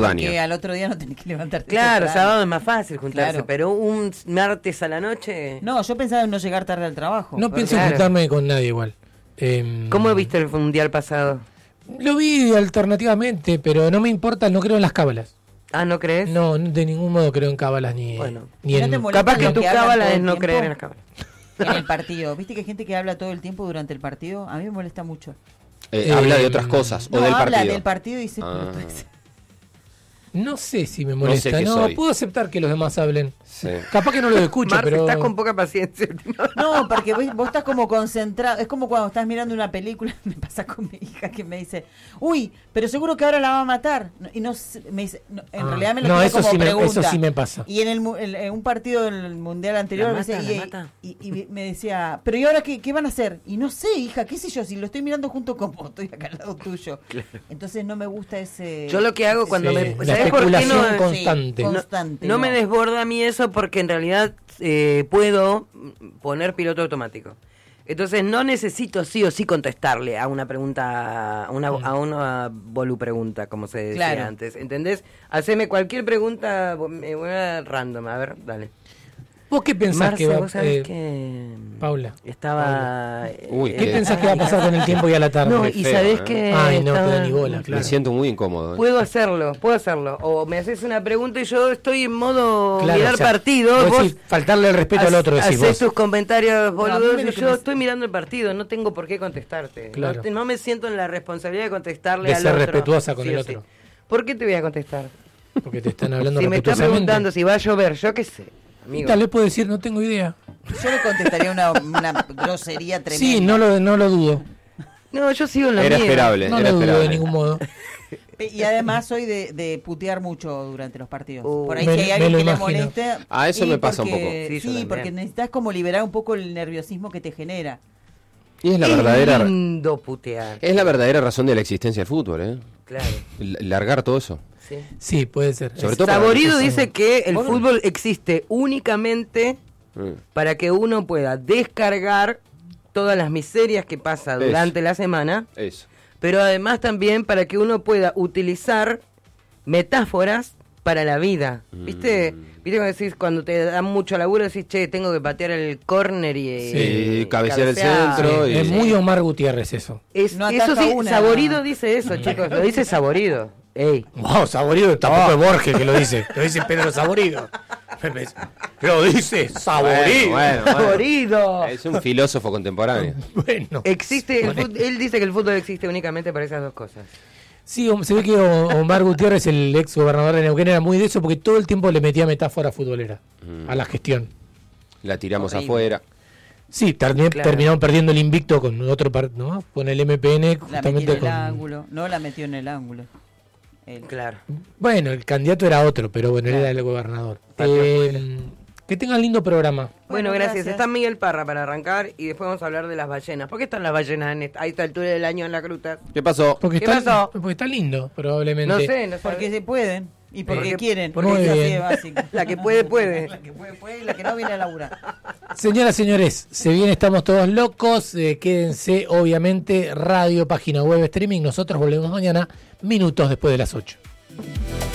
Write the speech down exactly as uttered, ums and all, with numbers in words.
baño. Porque al otro día no tenés que levantarte. Claro, temprano. sábado es más fácil juntarse, Claro. pero un martes a la noche... No, yo pensaba en no llegar tarde al trabajo. No pero- pienso Claro. juntarme con nadie igual. Eh, ¿Cómo viste el mundial pasado? Lo vi alternativamente, pero no me importa, no creo en las cábalas. Ah, ¿no crees? No, de ningún modo creo en cábalas ni, Bueno. ni ¿Y no en... te molesta Capaz que los tu que hablan cábala todo es el no tiempo? creer en las cábalas. En el partido. ¿Viste que hay gente que habla todo el tiempo durante el partido? A mí me molesta mucho. Eh, Eh, habla de otras cosas No, o del habla partido. del partido y dice... Ah. pero tú- No sé si me sé molesta. qué No, soy. puedo aceptar que los demás hablen. Sí. Capaz que no los escucho, Marce, pero... estás con poca paciencia. No, porque vos, vos estás como concentrado. Es como cuando estás mirando una película. Me pasa con mi hija que me dice, uy, pero seguro que ahora la va a matar. No, y no sé, me dice, no, en Ah, realidad me lo no, tira eso como sí me- pregunta. eso sí me pasa. Y en el, mu- el- en un partido del mundial anterior ¿La me mata, decía, la y, mata? y- y me decía, pero ¿y ahora qué, qué van a hacer? Y no sé, hija, qué sé yo, si lo estoy mirando junto con vos, estoy acá al lado tuyo. Entonces no me gusta ese... Yo lo que hago cuando Sí, me... la ¿Sabés por qué no? especulación constante. Sí, No, constante, no me no. desborda a mí eso porque en realidad eh, puedo poner piloto automático. Entonces no necesito sí o sí contestarle a una pregunta, a una, a una bolu pregunta, como se decía Claro. antes. ¿Entendés? Haceme cualquier pregunta eh, una random. A ver, dale. ¿Vos qué pensás Marce, que va vos sabés eh, que... Paula. Estaba... Uy, eh, ¿Qué Eh, pensás que va a pasar con el tiempo y a la tarde? No, Qué y feo, sabés ¿eh? que... Ay, no, te estaba- da ni bola, claro. Me siento muy incómodo. ¿eh? Puedo hacerlo, puedo hacerlo. O me haces una pregunta y yo estoy en modo Claro, mirar o sea, partido. vos Vos decís, faltarle el respeto al ha- otro, decís hacés vos. tus comentarios No, a mí boludos me y lo que yo me- estoy mirando el partido. No tengo por qué contestarte. Claro. No, te- no me siento en la responsabilidad de contestarle De al ser otro. respetuosa con Sí el o sí. otro. ¿Por qué te voy a contestar? Porque te están hablando Si me estás respetuosamente. preguntando si va a llover, yo qué sé. Amigo. Tal vez puedo decir, no tengo idea. Yo le contestaría una, una grosería tremenda. Sí, no lo, no lo dudo. No, yo sigo en lo Era mío. esperable, No era lo dudo de esperable. ningún modo. Y además soy de, de putear mucho durante los partidos. Uh, Por ahí me- si hay me alguien lo que le imagino. moleste. Ah, eso y me pasa un porque- poco. Sí, yo Sí, también. porque necesitas como liberar un poco el nerviosismo que te genera. Y es la Es verdadera lindo putear. es la verdadera razón de la existencia del fútbol, ¿eh? Claro. L- Largar todo eso. Sí. Sí, puede ser. Sobre Es- todo para Saborido los que dice son- que el Vos- fútbol existe únicamente Mm. para que uno pueda descargar todas las miserias que pasa Eso. durante la semana, Eso. pero además también para que uno pueda utilizar metáforas para la vida. ¿Viste? ¿Viste cuando decís, cuando te dan mucho laburo, decís, che, tengo que patear el córner y, Sí, y cabecear el cabecear? centro sí, y- es muy Omar Gutiérrez eso. Es- No eso ataja sí, una. Saborido dice eso, chicos, lo dice Saborido. Ey. Wow, Saborido tampoco es Borges que lo dice. Lo dice Pedro Saborido. Lo dice Saborido. Bueno, bueno, bueno. Saborido. Es un filósofo contemporáneo. Bueno. Existe, el fut- él dice que el fútbol existe únicamente para esas dos cosas. Sí, se ve que O- Omar Gutiérrez, el ex gobernador de Neuquén, era muy de eso porque todo el tiempo le metía metáfora futbolera a la gestión. La tiramos Horrible. afuera. Sí, termi- Claro. terminaron perdiendo el invicto con otro par- ¿no? Con el M P N, La metió en justamente el con... ángulo. No la metió en el ángulo. Él. Claro. Bueno, el candidato era otro, pero bueno, él Claro. era el gobernador. Patio Eh, que tengan lindo programa. Bueno, Bueno, gracias. gracias. Está Miguel Parra para arrancar y después vamos a hablar de las ballenas. ¿Por qué están las ballenas en esta, a esta altura del año en la gruta? ¿Qué pasó? Porque ¿Qué está, pasó? porque está lindo, probablemente. No sé, no sé. Porque se pueden. Y porque Porque- quieren. porque Porque es así bien. de básico. La que puede, puede. La que puede, puede y la que no viene a laburar. Señoras, señores, se viene Estamos Todos Locos. Eh, quédense, obviamente, radio, página web, streaming. Nosotros volvemos mañana, minutos después de las ocho.